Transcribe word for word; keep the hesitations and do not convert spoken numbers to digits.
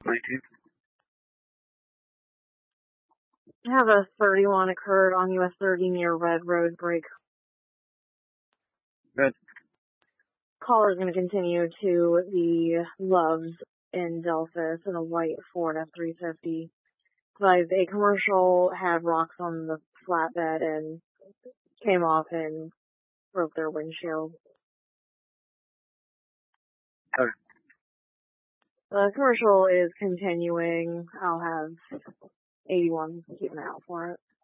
nineteen. Have a thirty-one occurred on U S thirty near Red Road Break. Good. Caller is going to continue to the Loves in Delphus in a white Ford F three fifty. Like a commercial had rocks on the flatbed and came off and broke their windshield. Okay. The commercial is continuing. I'll have eighty-one keep an eye out for it.